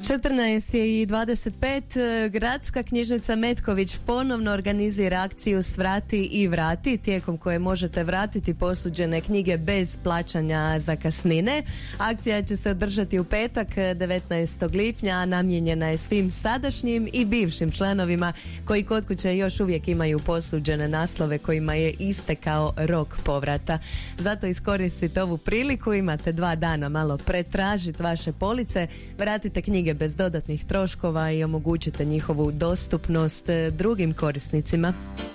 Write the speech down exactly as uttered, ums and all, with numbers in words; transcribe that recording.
četrnaest je i dvadeset pet. Gradska knjižnica Metković ponovno organizira akciju Svrati i vrati, tijekom koje možete vratiti posuđene knjige bez plaćanja zakasnine. Akcija će se održati u petak devetnaestog lipnja, a namijenjena je svim sadašnjim i bivšim članovima koji kod kuće još uvijek imaju posuđene naslove kojima je istekao rok povrata. Zato iskoristite ovu priliku, imate dva dana malo pretražiti vaše police, vratite knjige bez dodatnih troškova i omogućite njihovu dostupnost drugim korisnicima.